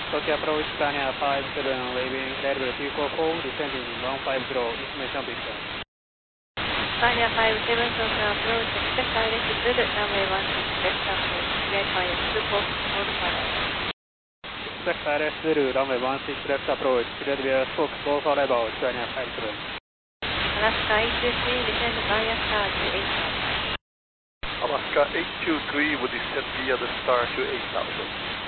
Tokyo approach Scania 57 leaving Airway 244, descending 150, information picture. Scania 57 Tokyo approach, expect direct Zulu, runway 16 left approach, cleared by 244, hold parallel. Expect direct Zulu, runway 16 left approach, cleared via Spoke, go for level, Scania 57. Alaska 823, descend via star to 8000. Alaska 823 would descend via the star to 8000.